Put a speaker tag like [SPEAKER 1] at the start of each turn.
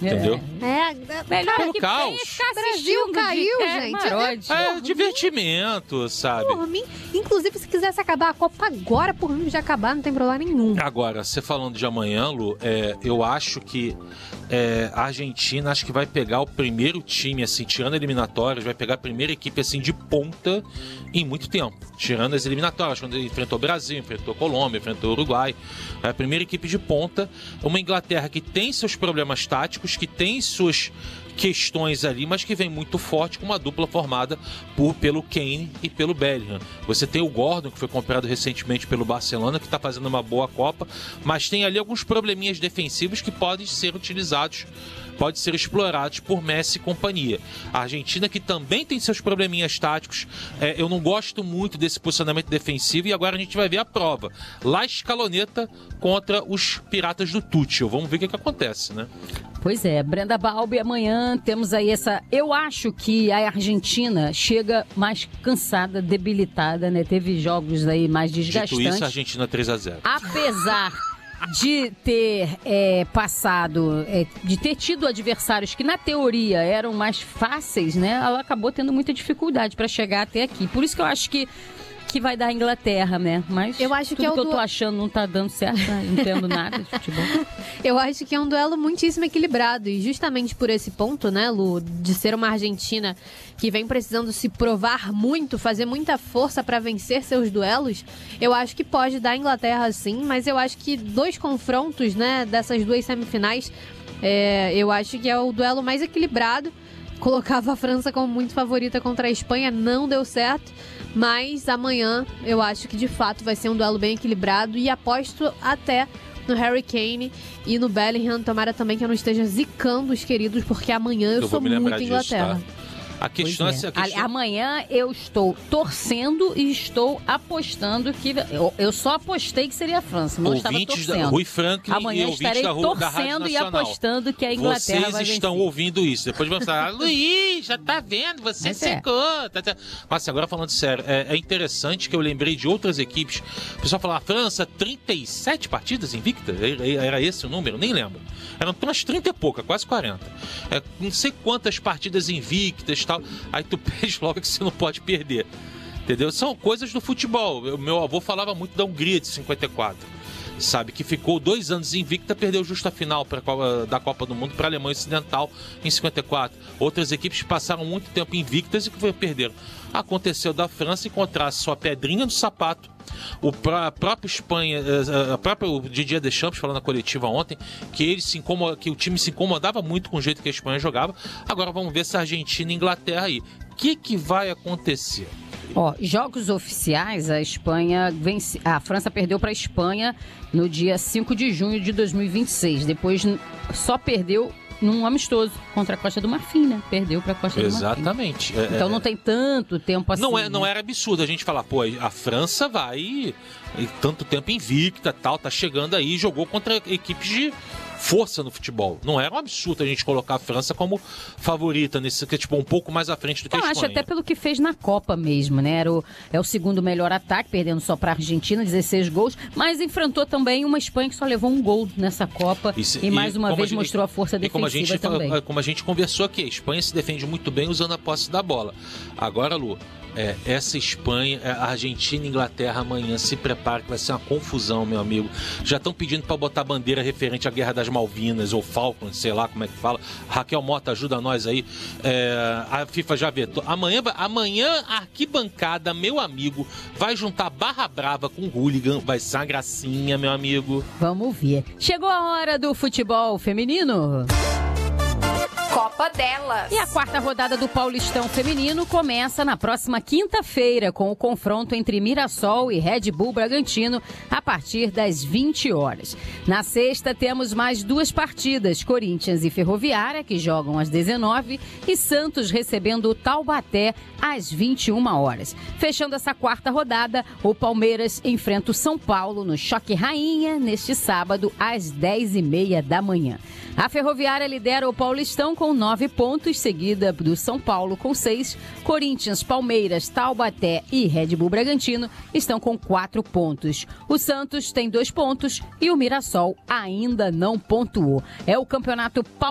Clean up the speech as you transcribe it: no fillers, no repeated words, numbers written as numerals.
[SPEAKER 1] Entendeu?
[SPEAKER 2] Melhor
[SPEAKER 1] pelo
[SPEAKER 2] que
[SPEAKER 1] caos.
[SPEAKER 2] ficar
[SPEAKER 3] Brasil caiu, gente.
[SPEAKER 1] Divertimento, sabe?
[SPEAKER 3] Por mim, inclusive, se quisesse acabar a Copa agora, por mim já acabar, não tem problema nenhum.
[SPEAKER 1] Agora, você falando de amanhã, Lu, eu acho que a Argentina acho que vai pegar o primeiro time, assim, tirando eliminatórias, vai pegar a primeira equipe, assim, de ponta em muito tempo. Tirando as eliminatórias, quando enfrentou o Brasil, enfrentou a Colômbia, enfrentou o Uruguai. É a primeira equipe de ponta. Uma Inglaterra que tem seus problemas táticos, que tem suas questões ali, mas que vem muito forte com uma dupla formada pelo Kane e pelo Bellingham. Você tem o Gordon, que foi comprado recentemente pelo Barcelona, que está fazendo uma boa Copa, mas tem ali alguns probleminhas defensivos que podem ser utilizados, podem ser explorados por Messi e companhia. A Argentina, que também tem seus probleminhas táticos, eu não gosto muito desse posicionamento defensivo, e agora a gente vai ver a prova. La Scaloneta contra os Piratas do Tuchel. Vamos ver o que acontece, né?
[SPEAKER 2] Pois é, Brenda Balbi, amanhã temos aí essa... Eu acho que a Argentina chega mais cansada, debilitada, né? Teve jogos aí mais desgastantes.
[SPEAKER 1] Dito isso, a Argentina 3-0.
[SPEAKER 2] Apesar de ter passado, de ter tido adversários que na teoria eram mais fáceis, né? Ela acabou tendo muita dificuldade para chegar até aqui. Por isso que eu acho que vai dar a Inglaterra, né? Mas
[SPEAKER 3] eu acho que
[SPEAKER 2] eu tô achando não tá dando certo, né? Não entendo nada de futebol.
[SPEAKER 3] Eu acho que é um duelo muitíssimo equilibrado, e justamente por esse ponto, né, Lu, de ser uma Argentina que vem precisando se provar muito, fazer muita força para vencer seus duelos, eu acho que pode dar a Inglaterra sim, mas eu acho que dois confrontos, né, dessas duas semifinais, eu acho que é o duelo mais equilibrado. Colocava a França como muito favorita contra a Espanha, não deu certo. Mas amanhã eu acho que de fato vai ser um duelo bem equilibrado, e aposto até no Harry Kane e no Bellingham. Tomara também que eu não esteja zicando os queridos, porque amanhã eu sou muito Inglaterra.
[SPEAKER 1] Disso, tá? A questão
[SPEAKER 2] Amanhã eu estou torcendo e estou apostando que... Eu só apostei que seria a França, não estava torcendo.
[SPEAKER 1] Rui Franklin
[SPEAKER 2] amanhã
[SPEAKER 1] e
[SPEAKER 2] estarei torcendo e apostando que a Inglaterra
[SPEAKER 1] Vocês estão ouvindo isso. Depois vão falar, Luiz, já tá vendo, você secou. Mas agora falando sério, é interessante que eu lembrei de outras equipes. O pessoal fala, a França, 37 partidas invicta? Era esse o número? Nem lembro. Eram umas 30 e pouca, quase 40. Não sei quantas partidas invictas e tal. Aí tu pede logo que você não pode perder. Entendeu? São coisas do futebol. Meu avô falava muito da Hungria de 54. Sabe? Que ficou 2 anos invicta, perdeu justo a final da Copa do Mundo para a Alemanha Ocidental em 54. Outras equipes passaram muito tempo invictas e que perderam. Aconteceu da França encontrar sua pedrinha no sapato. A própria Espanha, o Didier Deschamps falando na coletiva ontem que o time se incomodava muito com o jeito que a Espanha jogava. Agora vamos ver se a Argentina e a Inglaterra aí. O que vai acontecer?
[SPEAKER 2] Jogos oficiais, a França perdeu para a Espanha no dia 5 de junho de 2026. Depois só perdeu num amistoso contra a Costa do Marfim, né? Perdeu para a Costa do Marfim.
[SPEAKER 1] Exatamente.
[SPEAKER 2] Então não tem tanto tempo assim.
[SPEAKER 1] Não era absurdo a gente falar, a França vai tanto tempo invicta, tá chegando aí, jogou contra equipes de força no futebol. Não era um absurdo a gente colocar a França como favorita nesse, que um pouco mais à frente do que a Espanha.
[SPEAKER 2] Acho até pelo que fez na Copa mesmo, né? É o segundo melhor ataque, perdendo só para a Argentina, 16 gols, mas enfrentou também uma Espanha que só levou um gol nessa Copa e mais uma vez mostrou a força defensiva também.
[SPEAKER 1] Como a gente conversou aqui, a Espanha se defende muito bem usando a posse da bola. Agora, Lu, essa Espanha, a Argentina e Inglaterra amanhã, se prepara que vai ser uma confusão, meu amigo. Já estão pedindo para botar bandeira referente à Guerra das Malvinas ou Falkland, sei lá como é que fala. Raquel Mota, ajuda nós aí. A FIFA já vetou. Amanhã a arquibancada, meu amigo, vai juntar Barra Brava com Hooligan. Vai ser uma gracinha, meu amigo.
[SPEAKER 2] Vamos ver. Chegou a hora do futebol feminino.
[SPEAKER 4] Copa delas.
[SPEAKER 2] E a 4ª rodada do Paulistão Feminino começa na próxima quinta-feira com o confronto entre Mirassol e Red Bull Bragantino a partir das 20 horas. Na sexta temos mais 2 partidas, Corinthians e Ferroviária, que jogam às 19, e Santos recebendo o Taubaté às 21 horas. Fechando essa 4ª rodada, o Palmeiras enfrenta o São Paulo no Choque Rainha neste sábado às 10h30 da manhã. A Ferroviária lidera o Paulistão com 9 pontos, seguida do São Paulo com 6. Corinthians, Palmeiras, Taubaté e Red Bull Bragantino estão com 4 pontos. O Santos tem 2 pontos e o Mirassol ainda não pontuou. É o campeonato